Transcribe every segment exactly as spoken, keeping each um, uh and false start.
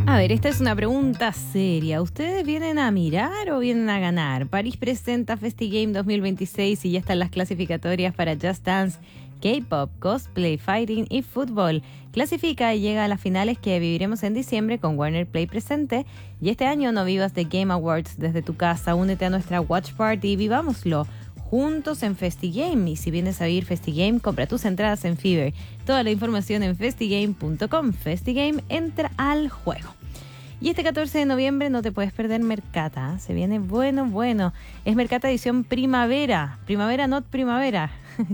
A ver, esta es una pregunta seria. ¿Ustedes vienen a mirar o vienen a ganar? París presenta FestiGame dos mil veintiséis y ya están las clasificatorias para Just Dance, K-pop, cosplay, fighting y fútbol. Clasifica y llega a las finales que viviremos en diciembre con Warner Play presente. Y este año no vivas The Game Awards desde tu casa. Únete a nuestra Watch Party y vivámoslo juntos en FestiGame. Y si vienes a vivir FestiGame, compra tus entradas en Fever. Toda la información en festigame punto com. FestiGame, entra al juego. Y este catorce de noviembre no te puedes perder Mercata. Se viene bueno, bueno. Es Mercata edición primavera. Primavera, not primavera.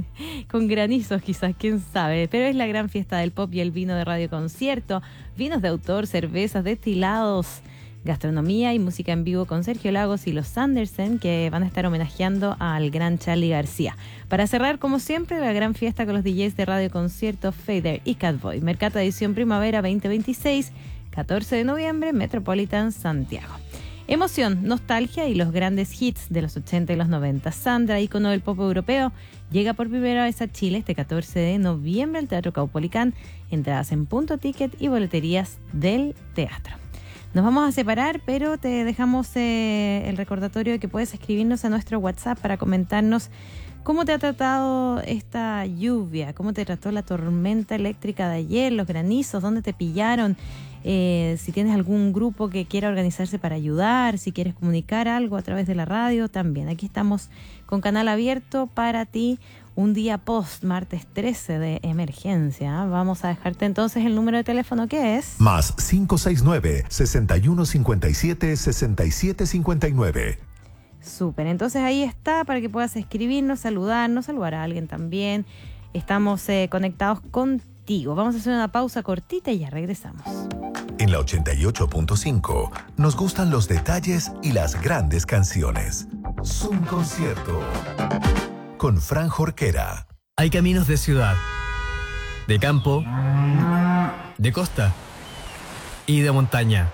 Con granizos quizás, quién sabe. Pero es la gran fiesta del pop y el vino de Radio Concierto. Vinos de autor, cervezas, destilados, gastronomía y música en vivo con Sergio Lagos y los Sanderson, que van a estar homenajeando al gran Charly García. Para cerrar, como siempre, la gran fiesta con los D Js de Radio Concierto, Fader y Catboy. Mercata edición primavera veinte veintiséis. catorce de noviembre, Metropolitan Santiago. Emoción, nostalgia y los grandes hits de los ochenta y los noventa. Sandra, ícono del pop europeo, llega por primera vez a Chile este catorce de noviembre al Teatro Caupolicán. Entradas en Punto Ticket y boleterías del teatro. Nos vamos a separar, pero te dejamos eh, el recordatorio de que puedes escribirnos a nuestro WhatsApp para comentarnos cómo te ha tratado esta lluvia, cómo te trató la tormenta eléctrica de ayer, los granizos, dónde te pillaron. Eh, si tienes algún grupo que quiera organizarse para ayudar, si quieres comunicar algo a través de la radio, también. Aquí estamos con canal abierto para ti un día post, martes trece de emergencia. Vamos a dejarte entonces el número de teléfono que es... Más cinco seis nueve, seis uno cinco siete, seis siete cinco nueve. Súper, entonces ahí está para que puedas escribirnos, saludarnos, saludar a alguien también. Estamos eh, conectados contigo. Vamos a hacer una pausa cortita y ya regresamos. En la ochenta y ocho punto cinco nos gustan los detalles y las grandes canciones. Zoom Concierto con Fran Jorquera. Hay caminos de ciudad, de campo, de costa y de montaña.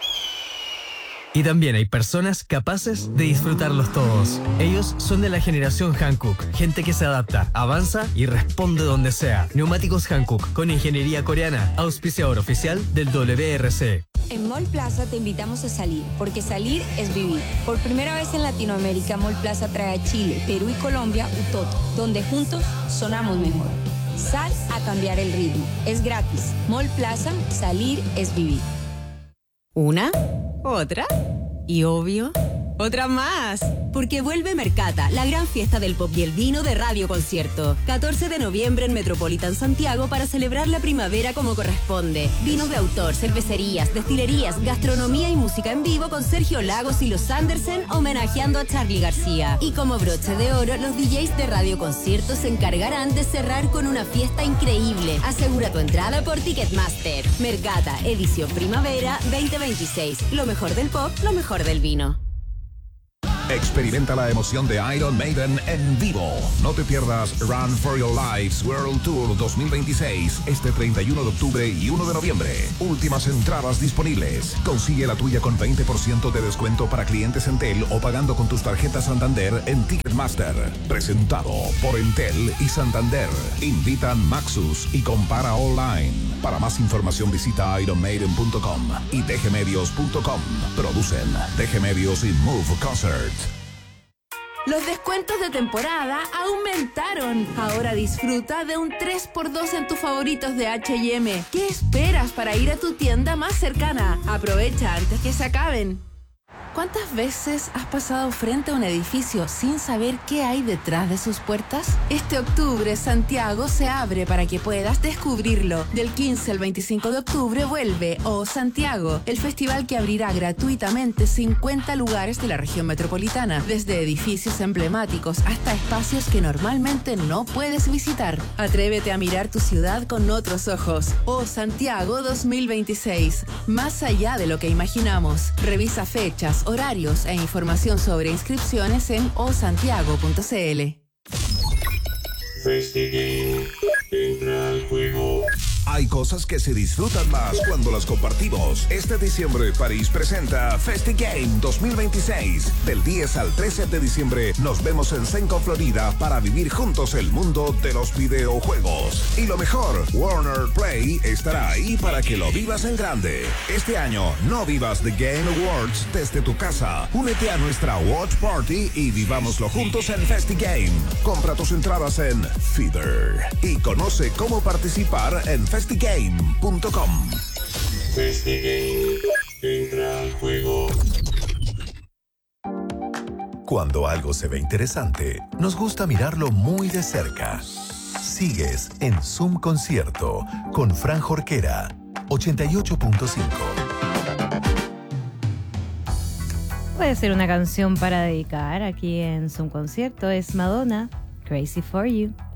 Y también hay personas capaces de disfrutarlos todos. Ellos son de la generación Hankook, gente que se adapta, avanza y responde donde sea. Neumáticos Hankook, con ingeniería coreana, auspiciador oficial del W R C. En Mall Plaza te invitamos a salir, porque salir es vivir. Por primera vez en Latinoamérica, Mall Plaza trae a Chile, Perú y Colombia Utoto, donde juntos sonamos mejor. Sal a cambiar el ritmo. Es gratis. Mall Plaza, salir es vivir. Una, otra y obvio, otra más. Porque vuelve Mercata, la gran fiesta del pop y el vino de Radio Concierto. catorce de noviembre en Metropolitan Santiago para celebrar la primavera como corresponde. Vinos de autor, cervecerías, destilerías, gastronomía y música en vivo con Sergio Lagos y los Sanderson homenajeando a Charly García. Y como broche de oro, los D Js de Radio Concierto se encargarán de cerrar con una fiesta increíble. Asegura tu entrada por Ticketmaster. Mercata, edición primavera veinte veintiséis. Lo mejor del pop, lo mejor del vino. Experimenta la emoción de Iron Maiden en vivo. No te pierdas Run for Your Lives World Tour dos mil veintiséis este treinta y uno de octubre y uno de noviembre. Últimas entradas disponibles. Consigue la tuya con veinte por ciento de descuento para clientes Entel o pagando con tus tarjetas Santander en Ticketmaster. Presentado por Entel y Santander. Invitan Maxus y compara online. Para más información visita iron maiden punto com y d g medios punto com. Producen D G Medios y Move Concert. Los descuentos de temporada aumentaron. Ahora disfruta de un tres por dos en tus favoritos de H y M. ¿Qué esperas para ir a tu tienda más cercana? Aprovecha antes que se acaben. ¿Cuántas veces has pasado frente a un edificio sin saber qué hay detrás de sus puertas? Este octubre, Santiago se abre para que puedas descubrirlo. Del quince al veinticinco de octubre vuelve O Santiago, el festival que abrirá gratuitamente cincuenta lugares de la región metropolitana, desde edificios emblemáticos hasta espacios que normalmente no puedes visitar. Atrévete a mirar tu ciudad con otros ojos. O Santiago dos mil veintiséis, más allá de lo que imaginamos. Revisa fechas, horarios e información sobre inscripciones en o santiago punto c l. FestiGame, entra al juego. Hay cosas que se disfrutan más cuando las compartimos. Este diciembre, París presenta FestiGame dos mil veintiséis. Del diez al trece de diciembre, nos vemos en Senco, Florida, para vivir juntos el mundo de los videojuegos. Y lo mejor, Warner Play estará ahí para que lo vivas en grande. Este año, no vivas The Game Awards desde tu casa. Únete a nuestra Watch Party y vivámoslo juntos en FestiGame. Compra tus entradas en Feeder y conoce cómo participar en festigame punto com. FestiGame, entra al juego. Cuando algo se ve interesante, nos gusta mirarlo muy de cerca. Sigues en Zoom Concierto con Fran Jorquera, ochenta y ocho punto cinco. Puede ser una canción para dedicar aquí en Zoom Concierto. Es Madonna, Crazy for You.